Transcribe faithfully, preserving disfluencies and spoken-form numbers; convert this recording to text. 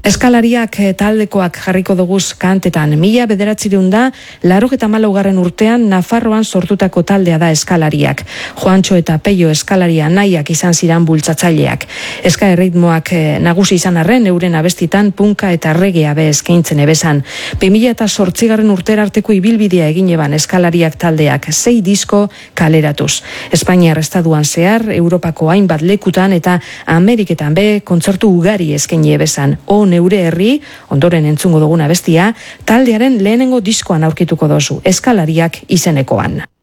Eskalariak taldekoak jarriko duguz kantetan. Mila bederatzireun da, larogeta malaugarren urtean Nafarroan sortutako taldea da Eskalariak. Juantxo eta Peio Eskalaria nahiak izan ziran bultzatzaileak. Eska erritmoak nagusi izan arren, euren abestitan punka eta regea be eskaintzen ebezan. Bi mila eta zortzigarren urtera arteko ibilbidea egin eban Eskalariak taldeak, sei disko kaleratuz. Espainiar estaduan zehar, Europako hainbat lekutan eta Ameriketan be kontzertu ugari eskaini ebezan. O neure herri, ondoren entzungo duguna bestia, taldearen lehenengo diskoan aurkituko dozu, Eskalariak izenekoan.